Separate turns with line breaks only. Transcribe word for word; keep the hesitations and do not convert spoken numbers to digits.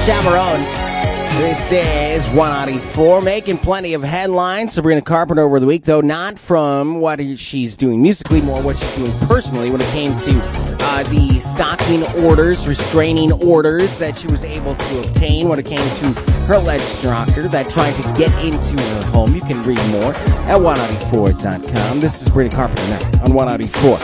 Chamarone. This is one ninety-four, making plenty of headlines. Sabrina Carpenter over the week, though not from what she's doing musically, more what she's doing personally when it came to uh, the stalking orders, restraining orders that she was able to obtain when it came to her alleged stalker that tried to get into her home. You can read more at one ninety-four dot com. This is Sabrina Carpenter now on one ninety-four.